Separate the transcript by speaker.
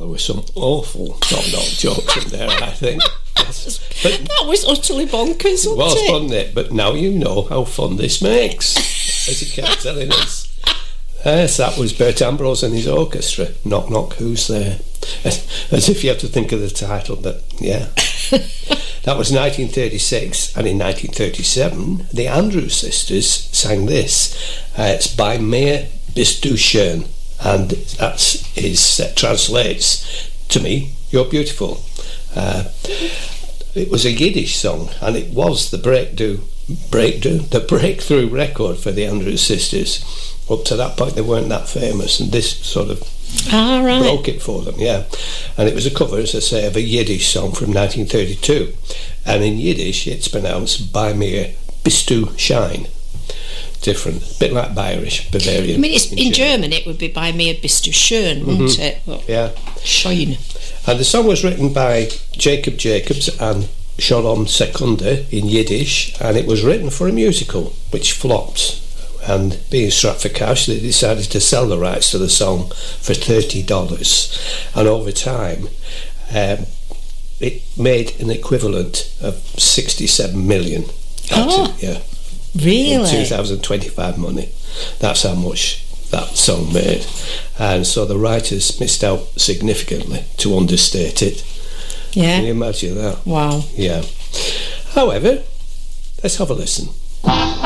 Speaker 1: there were some awful knock-knock jokes in there, I think. Yes. But
Speaker 2: that was utterly bonkers,
Speaker 1: it was, wasn't it? But now you know how fun this makes, as he kept telling us. Yes, that was Bert Ambrose and his orchestra. Knock, knock, who's there? As if you have to think of the title, but yeah. That was 1936, and in 1937, the Andrews Sisters sang this. It's by Maya Bistushern, and that translates to me, "You're beautiful." It was a Yiddish song, and it was the breakthrough record for the Andrews Sisters. Up to that point, they weren't that famous, and this sort of broke it for them, yeah. And it was a cover, as I say, of a Yiddish song from 1932. And in Yiddish, it's pronounced "Bei mir bist du Schein." Different, a bit like Bavarian.
Speaker 2: I mean, in German, it would be "Bei mir bist du schön," wouldn't it? But
Speaker 1: yeah.
Speaker 2: Schein.
Speaker 1: And the song was written by Jacob Jacobs and Shalom Secunda in Yiddish, and it was written for a musical, which flopped. And being strapped for cash, they decided to sell the rights to the song for $30. And over time, it made an equivalent of 67 million. Yeah.
Speaker 2: Really?
Speaker 1: In 2025 money. That's how much that song made. And so the writers missed out significantly, to understate it.
Speaker 2: Yeah.
Speaker 1: Can you imagine that?
Speaker 2: Wow.
Speaker 1: Yeah. However, let's have a listen.